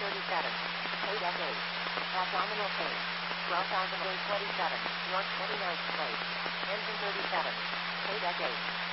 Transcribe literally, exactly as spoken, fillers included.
thirty-seven. Paid at eight. Abdominal pain. twelve thousand eight hundred twenty-seven. North twenty-ninth place. Engine thirty-seven. Paid at eight.